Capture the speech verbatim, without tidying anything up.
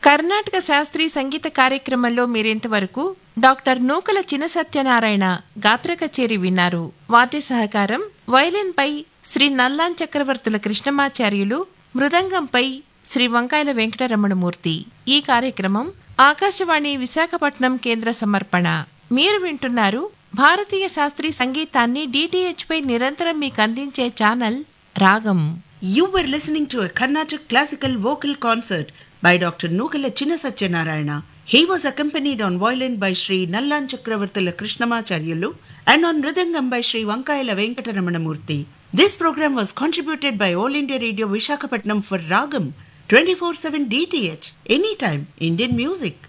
కర్ణాటక శాస్త్రీయ సంగీత కార్యక్రమంలో మీరింతవరకు డాక్టర్ నూకల చిన సత్యనారాయణ గాత్ర కచేరి విన్నారు. వాద్య సహకారం వయలిన్ పై శ్రీ నల్లాన్ చక్రవర్తుల కృష్ణమాచార్యులు, మృదంగంపై శ్రీ వంకాయల వెంకటరమణమూర్తి. ఈ కార్యక్రమం ఆకాశవాణి విశాఖపట్నం కేంద్ర సమర్పణ. మీరు వింటున్నారు భారతీయ శాస్త్రీయ సంగీతాన్ని డిటిహెచ్ పై నిరంతరం మీకు అందించే ఛానల్ రాగం. You were listening to a Carnatic classical vocal concert by Doctor Nukala Chinna Satyanarayana. He was accompanied on violin by Sri Nallan Chakravartila Krishnamacharyalu and on mridangam by Sri Vankayala Venkataramanamurthy. This program was contributed by All India Radio Visakhapatnam for Ragam twenty-four seven D T H, anytime Indian music.